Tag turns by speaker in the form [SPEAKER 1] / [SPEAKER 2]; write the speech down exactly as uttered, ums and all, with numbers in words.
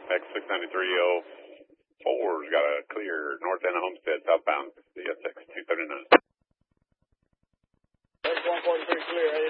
[SPEAKER 1] X six ninety-three oh four's got a clear north end of Homestead, southbound, C S X two thirty-nine.
[SPEAKER 2] X one forty-three clear,